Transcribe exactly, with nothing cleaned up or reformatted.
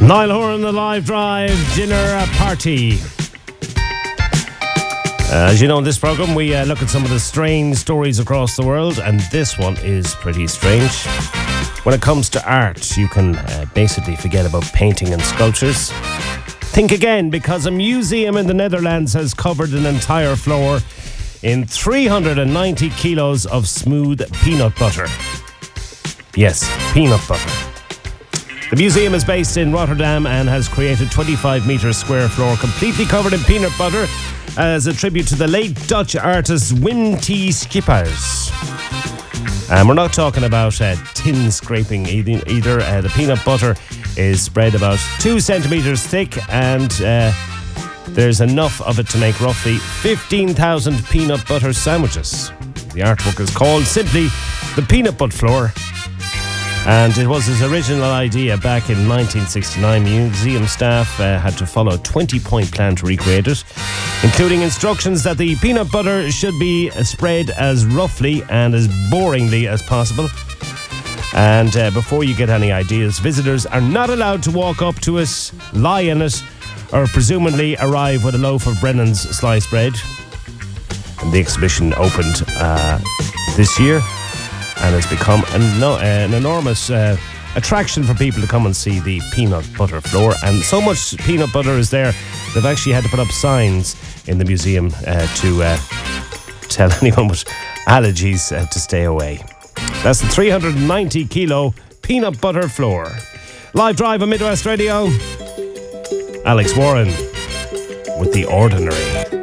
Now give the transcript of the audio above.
Niall Horan, the live drive dinner party. Uh, as you know, in this programme, we uh, look at some of the strange stories across the world, and this one is pretty strange. When it comes to art, you can uh, basically forget about painting and sculptures. Think again, because a museum in the Netherlands has covered an entire floor in three hundred ninety kilos of smooth peanut butter. Yes, peanut butter. The museum is based in Rotterdam and has created twenty-five metre square floor completely covered in peanut butter as a tribute to the late Dutch artist Wim T. Schippers. And we're not talking about uh, tin scraping either. Uh, the peanut butter is spread about two centimetres thick, and uh, there's enough of it to make roughly fifteen thousand peanut butter sandwiches. The artwork is called simply the Peanut Butter Floor, and it was his original idea back in nineteen sixty-nine. Museum staff uh, had to follow a twenty-point plan to recreate it, including instructions that the peanut butter should be spread as roughly and as boringly as possible. And uh, before you get any ideas, visitors are not allowed to walk up to it, lie in it, or presumably arrive with a loaf of Brennan's sliced bread. And the exhibition opened uh, this year and has become an, no, uh, an enormous uh, attraction for people to come and see the peanut butter floor. And so much peanut butter is there, they've actually had to put up signs in the museum uh, to uh, tell anyone with allergies uh, to stay away. That's the three hundred ninety kilo peanut butter floor. Live drive on Midwest Radio. Alex Warren with The Ordinary.